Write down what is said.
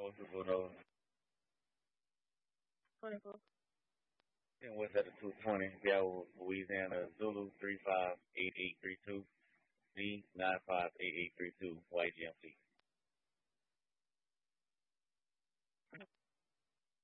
what's the phone over? 24. And what's at the 220? Gallo, Louisiana, Zulu 358832, D 958832, YGMC.